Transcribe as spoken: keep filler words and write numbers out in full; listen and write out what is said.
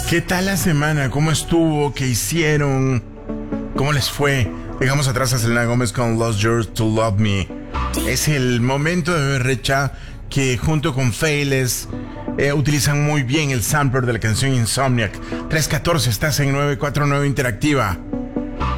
¿Qué tal la semana? ¿Cómo estuvo? ¿Qué hicieron? ¿Cómo les fue? Dejamos atrás a Selena Gómez con Lost Yours to Love Me. Es el momento de Recha que junto con Failes eh, utilizan muy bien el sampler de la canción Insomniac. tres catorce, estás en nueve cuatro nueve Interactiva.